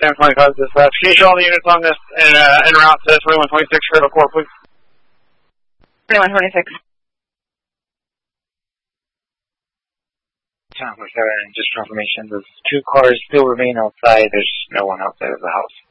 1025 dispatch. Can you show all the units on this en route to 2126 Cradle Court, please? 2126. 1047, just confirmation. Those two cars still remain outside. There's no one outside of the house.